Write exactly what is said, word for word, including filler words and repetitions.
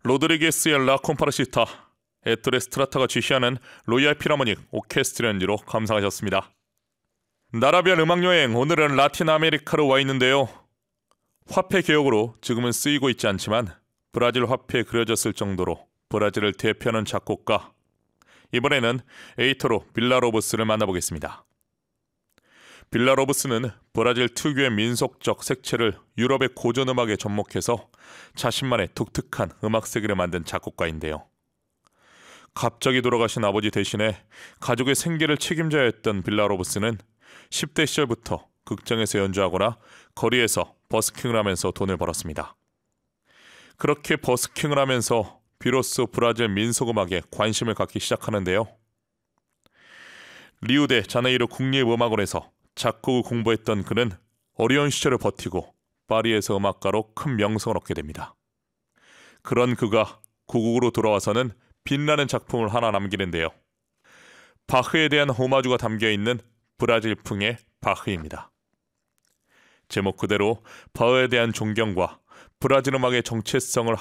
로드리게스의 라 콤파르시타, 에토레 스트라타가 지휘하는 로얄 피라모닉 오케스트라 연주로 감상하셨습니다. 나라별 음악여행, 오늘은 라틴 아메리카로 와 있는데요. 화폐 개혁으로 지금은 쓰이고 있지 않지만 브라질 화폐에 그려졌을 정도로 브라질을 대표하는 작곡가, 이번에는 에이토로 빌라로보스를 만나보겠습니다. 빌라로보스는 브라질 특유의 민속적 색채를 유럽의 고전음악에 접목해서 자신만의 독특한 음악 세계를 만든 작곡가인데요. 갑자기 돌아가신 아버지 대신에 가족의 생계를 책임져야 했던 빌라로보스는 십 대 시절부터 극장에서 연주하거나 거리에서 버스킹을 하면서 돈을 벌었습니다. 그렇게 버스킹을 하면서 비로소 브라질 민속음악에 관심을 갖기 시작하는데요. 리우데 자네이루 국립음악원에서 작곡을 공부했던 그는 어려운 시절을 버티고 파리에서 음악가로 큰 명성을 얻게 됩니다. 그런 그가 고국으로 돌아와서는 빛나는 작품을 하나 남기는데요. 바흐에 대한 호마주가 담겨있는 브라질풍의 바흐입니다. 제목 그대로 바흐에 대한 존경과 브라질 음악의 정체성을